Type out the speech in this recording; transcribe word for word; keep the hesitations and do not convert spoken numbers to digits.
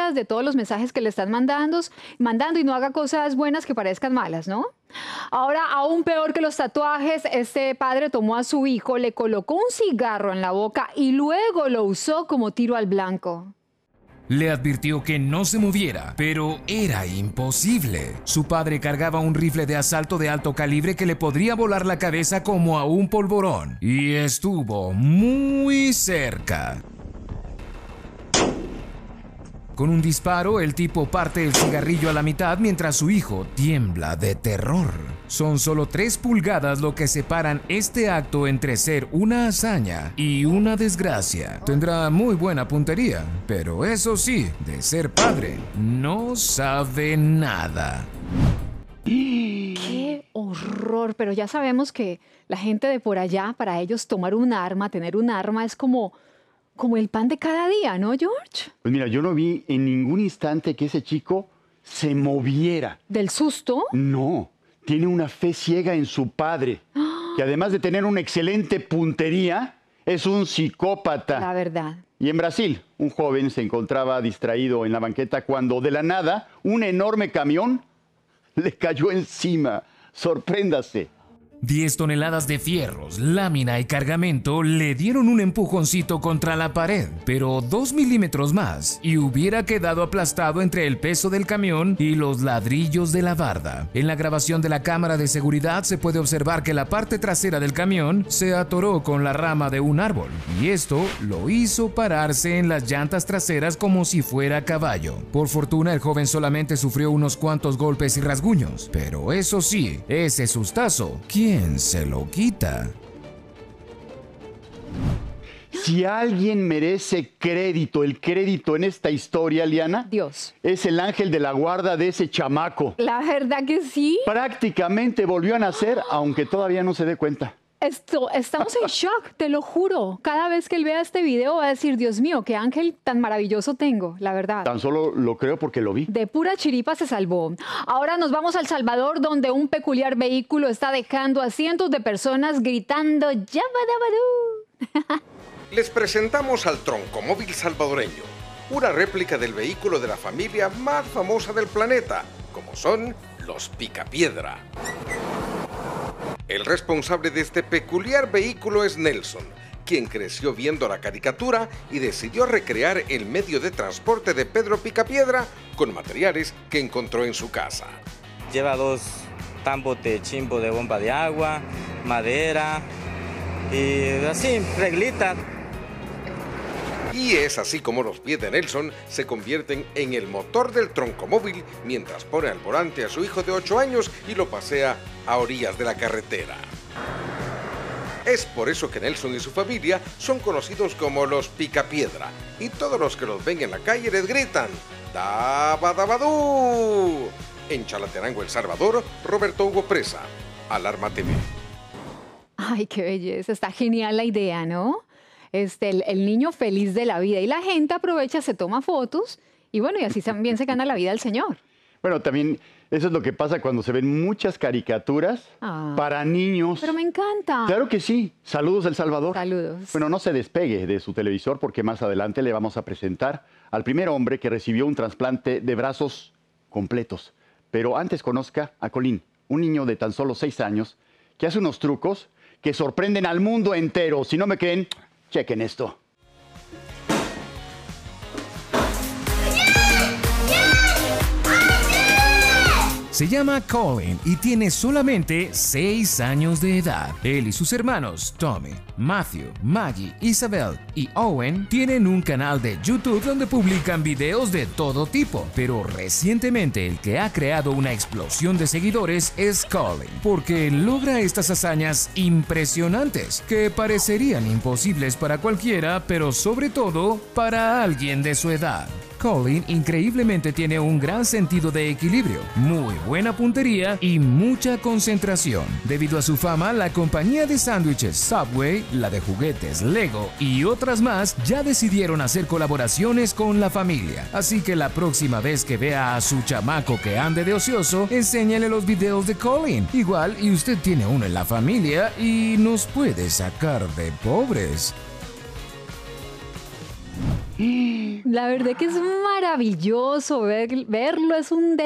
días de todos los mensajes que le están mandando, mandando y no haga cosas buenas que parezcan malas, ¿no? Ahora, aún peor que los tatuajes, este padre tomó a su hijo, le colocó un cigarro en la boca y luego lo usó como tiro al blanco. Le advirtió que no se moviera, pero era imposible. Su padre cargaba un rifle de asalto de alto calibre que le podría volar la cabeza como a un polvorón. Y estuvo muy cerca. Con un disparo, el tipo parte el cigarrillo a la mitad mientras su hijo tiembla de terror. Son solo tres pulgadas lo que separan este acto entre ser una hazaña y una desgracia. Tendrá muy buena puntería, pero eso sí, de ser padre, no sabe nada. ¡Qué horror! Pero ya sabemos que la gente de por allá, para ellos tomar un arma, tener un arma es como... como el pan de cada día, ¿no, George? Pues mira, yo no vi en ningún instante que ese chico se moviera. ¿Del susto? No, tiene una fe ciega en su padre, que además de tener una excelente puntería, es un psicópata. La verdad. Y en Brasil, un joven se encontraba distraído en la banqueta cuando de la nada un enorme camión le cayó encima. Sorpréndase. Diez toneladas de fierros, lámina y cargamento le dieron un empujoncito contra la pared, pero dos milímetros más y hubiera quedado aplastado entre el peso del camión y los ladrillos de la barda. En la grabación de la cámara de seguridad se puede observar que la parte trasera del camión se atoró con la rama de un árbol y esto lo hizo pararse en las llantas traseras como si fuera caballo. Por fortuna el joven solamente sufrió unos cuantos golpes y rasguños, pero eso sí, ese sustazo, ¿quién se lo quita? Si alguien merece crédito, el crédito en esta historia, Liana, Dios, es el ángel de la guarda de ese chamaco. la verdad que sí. Prácticamente volvió a nacer, aunque todavía no se dé cuenta. Esto, estamos en shock, te lo juro. Cada vez que él vea este video va a decir, Dios mío, qué ángel tan maravilloso tengo, la verdad. Tan solo lo creo porque lo vi. De pura chiripa se salvó. Ahora nos vamos a El Salvador, donde un peculiar vehículo está dejando a cientos de personas gritando ¡Yabadabadú! Les presentamos al troncomóvil salvadoreño, una réplica del vehículo de la familia más famosa del planeta, como son los Picapiedra. El responsable de este peculiar vehículo es Nelson, quien creció viendo la caricatura y decidió recrear el medio de transporte de Pedro Picapiedra con materiales que encontró en su casa. Lleva dos tambos de chimbo de bomba de agua, madera y así, reglitas. Y es así como los pies de Nelson se convierten en el motor del troncomóvil mientras pone al volante a su hijo de ocho años y lo pasea a orillas de la carretera. Es por eso que Nelson y su familia son conocidos como los Picapiedra y todos los que los ven en la calle les gritan ¡Dabadabadú! En Chalatenango, El Salvador, Roberto Hugo Presa, Alarma T V. Ay, qué belleza, está genial la idea, ¿no? Este, el, el niño feliz de la vida y la gente aprovecha, se toma fotos y bueno, y así también se gana la vida el señor. Bueno, también eso es lo que pasa cuando se ven muchas caricaturas Ah, para niños. pero me encanta. Claro que sí. Saludos, El Salvador. Saludos. Bueno, no se despegue de su televisor porque más adelante le vamos a presentar al primer hombre que recibió un trasplante de brazos completos. Pero antes conozca a Colín, un niño de tan solo seis años que hace unos trucos que sorprenden al mundo entero. Si no me creen, chequen esto. Se llama Colin y tiene solamente seis años de edad. Él y sus hermanos, Tommy, Matthew, Maggie, Isabel y Owen, tienen un canal de YouTube donde publican videos de todo tipo. Pero recientemente el que ha creado una explosión de seguidores es Colin, porque logra estas hazañas impresionantes que parecerían imposibles para cualquiera, pero sobre todo para alguien de su edad. Colin increíblemente tiene un gran sentido de equilibrio, muy buena puntería y mucha concentración. Debido a su fama, la compañía de sándwiches Subway, la de juguetes Lego y otras más ya decidieron hacer colaboraciones con la familia. Así que la próxima vez que vea a su chamaco que ande de ocioso, enséñale los videos de Colin. Igual y usted tiene uno en la familia y nos puede sacar de pobres. La verdad que es maravilloso ver- verlo, es un